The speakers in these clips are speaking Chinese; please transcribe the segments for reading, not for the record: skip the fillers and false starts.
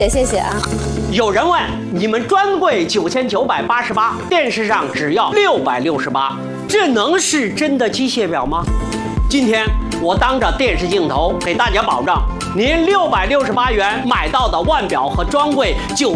谢谢啊。 有人问，你们专柜9988，电视上只要668，这能是真的机械表吗？今天我当着电视镜头给大家保证，您668元买到的腕表和专柜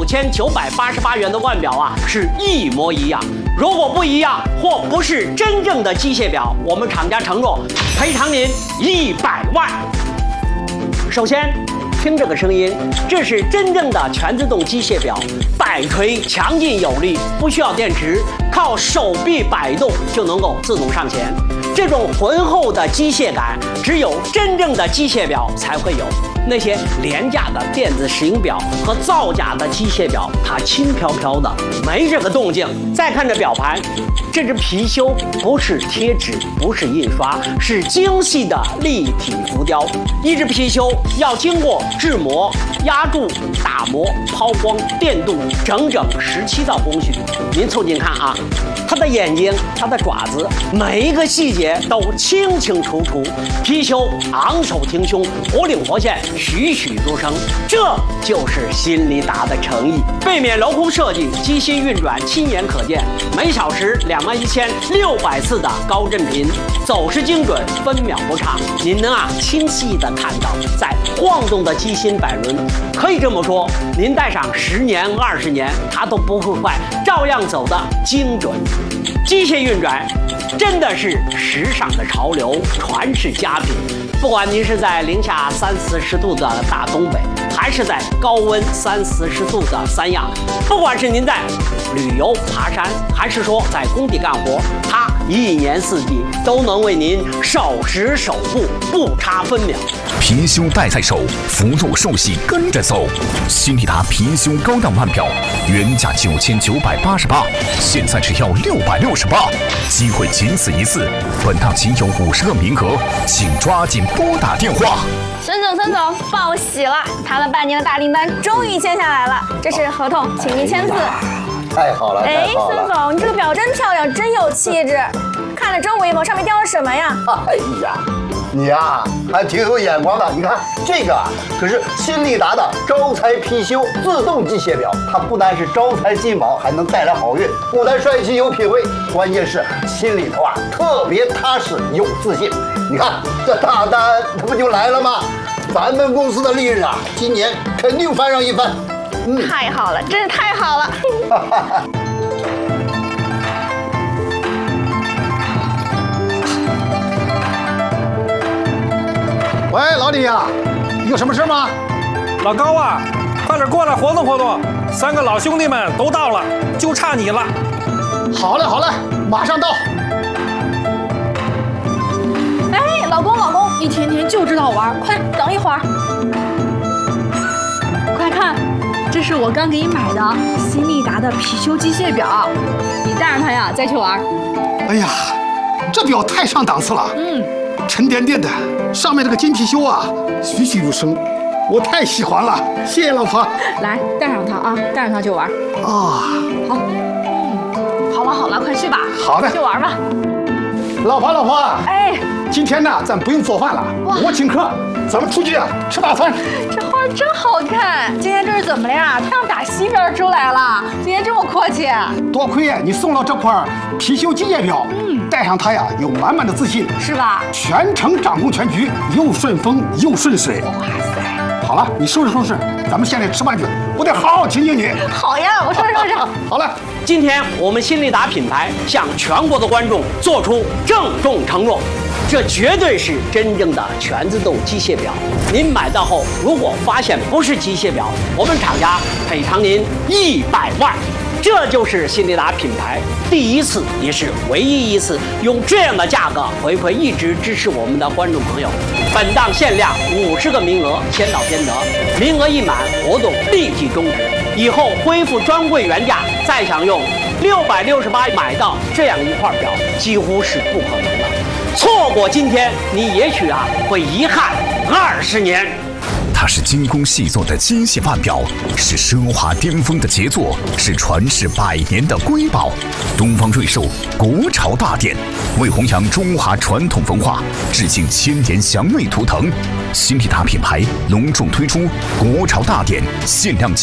9988元的腕表啊是一模一样。如果不一样或不是真正的机械表，我们厂家承诺赔偿您100万。首先，听这个声音，这是真正的全自动机械表，摆锤强劲有力，不需要电池，靠手臂摆动就能够自动上弦。这种浑厚的机械感，只有真正的机械表才会有。那些廉价的电子石英表和造假的机械表，它轻飘飘的，没这个动静。再看这表盘，这只貔貅不是贴纸，不是印刷，是精细的立体浮雕。一只貔貅要经过制模、压铸、打磨、抛光、电镀，整整17道工序。您凑近看啊，它的眼睛、它的爪子，每一个细节都清清楚楚。貔貅昂首挺胸，活灵活现，栩栩如生，这就是新力达的诚意。背面镂空设计，机芯运转亲眼可见，每小时21600次的高振频，走势精准，分秒不差。您能清晰地看到在晃动的机芯摆轮。可以这么说，您戴上10年、20年，它都不会坏，照样走得精准。机械运转真的是时尚的潮流，传世佳品。不管您是在零下30-40度的大东北，还是在高温30-40度的三亚，不管是您在旅游爬山，还是说在工地干活，它1年4季都能为您守时守护，不差分秒。 貔貅戴在手，福禄寿喜跟着走。新力达貔貅高档腕表，原价9988，现在只要668，机会仅此一次，本档仅有50个名额，请抓紧拨打电话。 孙总，报喜了！谈了半年的大订单终于签下来了，这是合同，请您签字。 太好了！ 哎，孙总，你这个表真漂亮，真有气质。看了真威风，上面雕了什么呀？ 哎呀，你呀还挺有眼光的。你看这个可是新力达的招财貔貅自动机械表，它不单是招财进宝，还能带来好运，不但帅气有品位，关键是心里头特别踏实有自信。你看这大单，它不就来了吗？咱们公司的利润今年肯定翻上一番。 太好了，真是太好了。 喂，老李呀，有什么事吗？ 老高啊，快点过来活动活动，3个老兄弟们都到了，就差你了。 好嘞，马上到。 哎，老公，一天天就知道玩，快等一会儿。快看，这是我刚给你买的新力达的貔貅机械表，你带上它呀，再去玩。 哎呀，这表太上档次了，沉甸甸的，上面这个金貔貅栩栩如生，我太喜欢了，谢谢老婆。 来，带上它啊，带上它就玩。好，好了，快去吧。 好的， 去玩吧。 老婆， 哎， 今天呢，咱不用做饭了，我请客，咱们出去吃大餐。 这花真好看，今天这是怎么了呀？太阳打西边出来了，今天这么阔气。 多亏你送了这块貔貅机械表，戴上它有满满的自信， 是吧？ 全程掌控全局，又顺风又顺水。 哇塞！ 好了，你收拾，咱们现在吃饭去，我得好好请你。 好呀，我收拾。 好了。 今天我们新力达品牌向全国的观众做出郑重承诺，这绝对是真正的全自动机械表。您买到后，如果发现不是机械表，我们厂家赔偿您100万。这就是新力达品牌第一次，也是唯一一次用这样的价格回馈一直支持我们的观众朋友。本档限量50个名额，先到先得，名额一满，活动立即终止。以后恢复专柜原价，再享用668买到这样一块表，几乎是不可能的。错过今天，你也许会遗憾20年。 它是精工细作的机械腕表，是奢华巅峰的杰作，是传世100年的瑰宝。东方瑞兽国潮大典，为弘扬中华传统文化，致敬千年祥瑞图腾，新力达品牌隆重推出国潮大典限量